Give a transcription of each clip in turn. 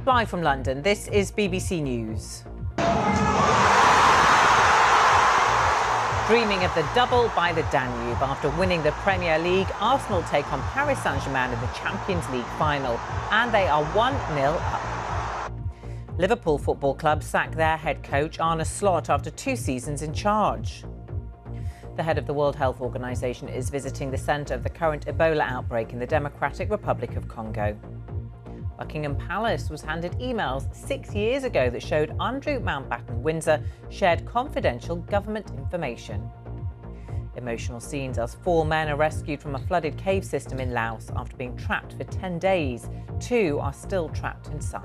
Live from London, this is BBC News. Dreaming of the double by the Danube. After winning the Premier League, Arsenal take on Paris Saint-Germain in the Champions League final, and they are 1-0 up. Liverpool Football Club sack their head coach Arne Slot after 2 seasons in charge. The head of the World Health Organization is visiting the centre of the current Ebola outbreak in the Democratic Republic of Congo. Buckingham Palace was handed emails 6 years ago that showed Andrew Mountbatten Windsor shared confidential government information. Emotional scenes as 4 men are rescued from a flooded cave system in Laos after being trapped for 10 days. 2 are still trapped inside.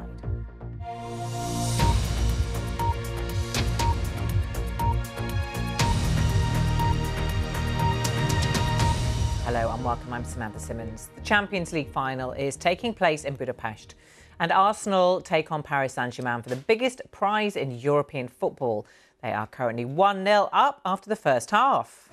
Hello and welcome, I'm Samantha Simmons. The Champions League final is taking place in Budapest and Arsenal take on Paris Saint-Germain for the biggest prize in European football. They are currently 1-0 up after the first half.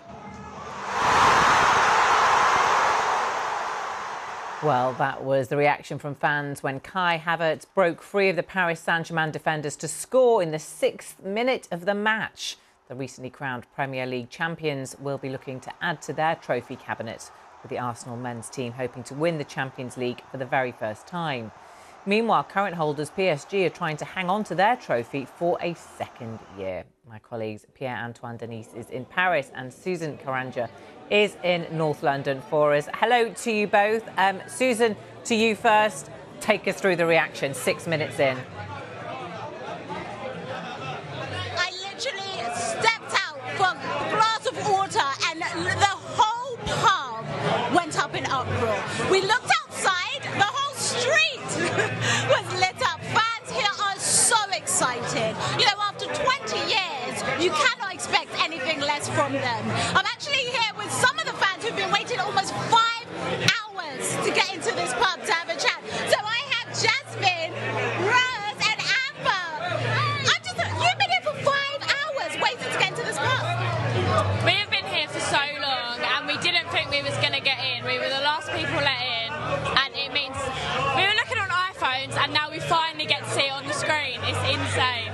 Well, that was the reaction from fans when Kai Havertz broke free of the Paris Saint-Germain defenders to score in the 6th minute of the match. The recently crowned Premier League champions will be looking to add to their trophy cabinet, with the Arsenal men's team hoping to win the Champions League for the very first time. Meanwhile, current holders PSG are trying to hang on to their trophy for a second year. My colleagues Pierre-Antoine Denis is in Paris and Susan Karanja is in North London for us. Hello to you both. Susan, to you first. Take us through the reaction 6 minutes in. The whole pub went up in uproar. We looked outside, the whole street was lit up. Fans here are so excited. You know, after 20 years, you cannot expect anything less from them. I'm actually here with some of the fans who've been waiting almost 5 hours to get into this pub to have a chat. So I have Jasmine, Rose and Amber. You've been here for 5 hours waiting to get into this pub. We have been here for so long and we didn't think we was going to get in. We were the last people let in, and it means we were looking on iPhones and now we finally get to see it on the screen. It's insane.